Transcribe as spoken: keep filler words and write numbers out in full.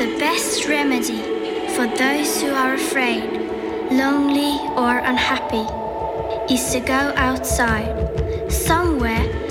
The best remedy for those who are afraid, lonely or unhappy is to go outside, somewhere